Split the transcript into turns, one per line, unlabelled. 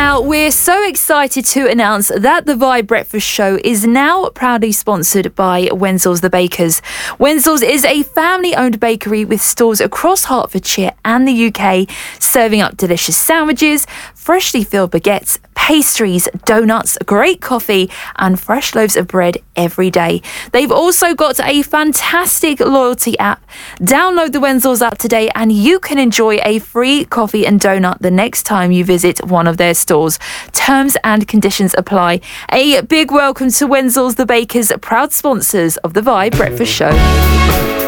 Now, we're so excited to announce that the Vibe Breakfast Show is now proudly sponsored by Wenzel's The Bakers. Wenzel's is a family-owned bakery with stores across Hertfordshire and the UK, serving up delicious sandwiches, freshly filled baguettes, pastries, donuts, great coffee, and fresh loaves of bread every day. They've also got a fantastic loyalty app. Download the Wenzel's app today and you can enjoy a free coffee and donut the next time you visit one of their stores. Terms and conditions apply. A big welcome to Wenzel's The Bakers, proud sponsors of the Vibe Breakfast Show.